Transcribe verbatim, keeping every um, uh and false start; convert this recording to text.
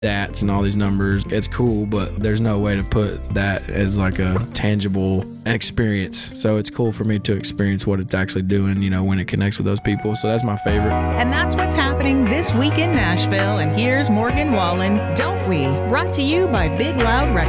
stats and all these numbers. It's cool, but there's no way to put that as like a tangible experience. So it's cool for me to experience what it's actually doing, you know, when it connects with those people. So that's my favorite. And that's what's happening this week in Nashville. And here's Morgan Wallen, Don't We? Brought to you by Big Loud Records.